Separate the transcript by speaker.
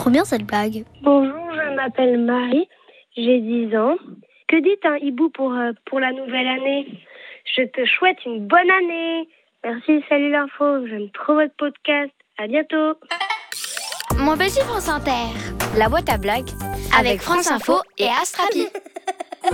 Speaker 1: trop bien cette blague.
Speaker 2: Bonjour, je m'appelle Marie, j'ai 10 ans. Que dit un hibou pour la nouvelle année? Je te souhaite une bonne année. Merci, salut l'info, j'aime trop votre podcast. À bientôt.
Speaker 3: Mon petit France Inter,
Speaker 4: La boîte à blagues
Speaker 3: avec France Info et Astrapi.